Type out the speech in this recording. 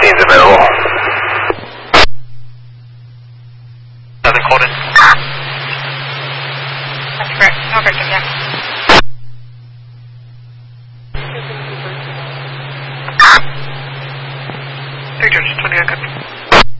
15's available. Southern Colton. That's correct. No, correct, yeah.